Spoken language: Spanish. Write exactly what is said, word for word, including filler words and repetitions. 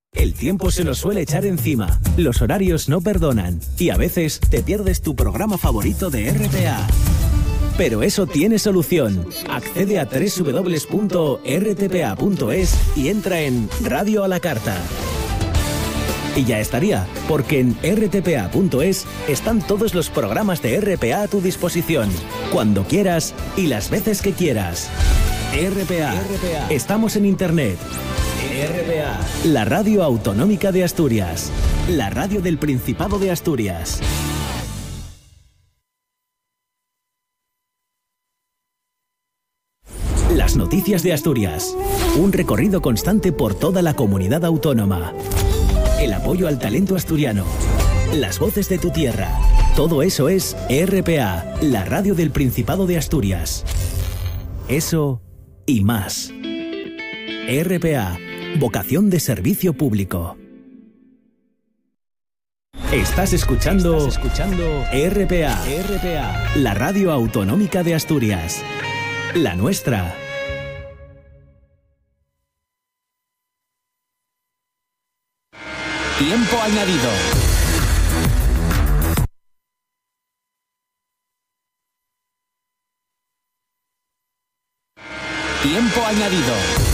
El tiempo se nos suele echar encima, los horarios no perdonan y a veces te pierdes tu programa favorito de R T A. Pero eso tiene solución. Accede a doble u doble u doble u punto r t p a punto es y entra en Radio a la Carta. Y ya estaría, porque en r t p a punto es están todos los programas de R P A a tu disposición, cuando quieras y las veces que quieras. R P A. R P A. Estamos en Internet. R P A. La radio autonómica de Asturias. La radio del Principado de Asturias. Las noticias de Asturias. Un recorrido constante por toda la comunidad autónoma. El apoyo al talento asturiano. Las voces de tu tierra. Todo eso es R P A, la radio del Principado de Asturias. Eso y más. R P A, vocación de servicio público. Estás escuchando, Estás escuchando R P A, R P A, la radio autonómica de Asturias. La nuestra. Tiempo añadido. Tiempo añadido.